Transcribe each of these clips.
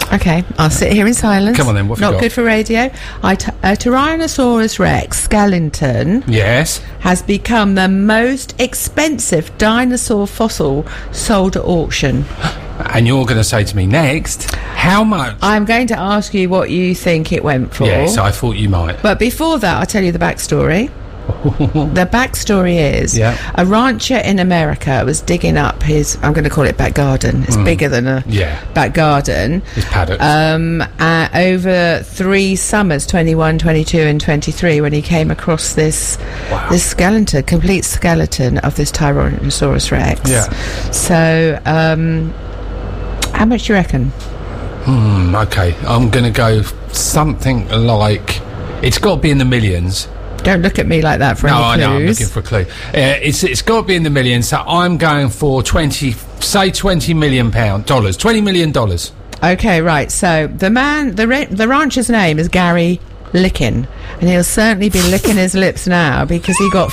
Okay, I'll sit here in silence. Come on then, what have you Not got? good for radio. A Tyrannosaurus Rex skeleton Yes. has become the most expensive dinosaur fossil sold at auction. And you're going to say to me next, how much? I'm going to ask you what you think it went for. Yes, I thought you might. But before that, I'll tell you the backstory. The backstory is a rancher in America was digging up his, I'm going to call it back garden. It's bigger than a back garden. His paddock. Over 3 summers, 21, 22 and 23, when he came across this skeleton, complete skeleton of this Tyrannosaurus Rex. Yeah. So, how much do you reckon? Okay, I'm going to go something like, it's got to be in the millions. Don't look at me like that for any clues. No, I know, I'm looking for a clue. It's got to be in the millions, so I'm going for $20 million. $20 million. Okay, right. So the rancher's name is Gary Lickin, and he'll certainly be licking his lips now because he got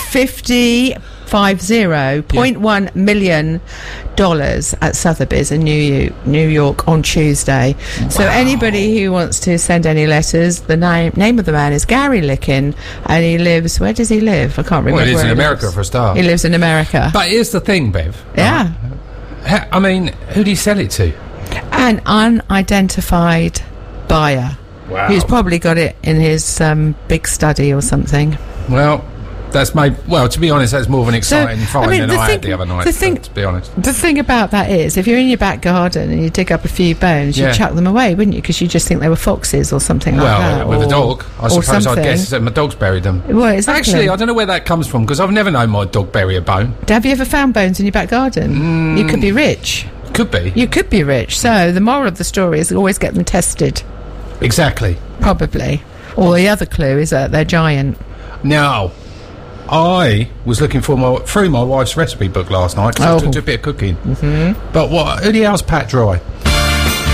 $50.1 million at Sotheby's in New York on Tuesday. Wow. So anybody who wants to send any letters, the name of the man is Gary Lickin, and he lives. Where does he live? I can't remember. Well, he lives where in America for a start. He lives in America. But here's the thing, Bev. Yeah. I mean, who do you sell it to? An unidentified buyer. Wow. Who's probably got it in his big study or something. Well, that's to be honest, that's more of an exciting find than I had the other night, to be honest. The thing about that is, if you're in your back garden and you dig up a few bones, you'd chuck them away, wouldn't you? Because you just think they were foxes or something like that. Well, with a dog, I suppose I'd guess that my dog's buried them. Well, exactly. Actually, I don't know where that comes from, because I've never known my dog bury a bone. Have you ever found bones in your back garden? You could be rich. Could be. You could be rich. So the moral of the story is always get them tested. Exactly. Probably. Or the other clue is that they're giant. Now, I was looking through my wife's recipe book last night because I was doing a bit of cooking. But who the hell's Pat Dry?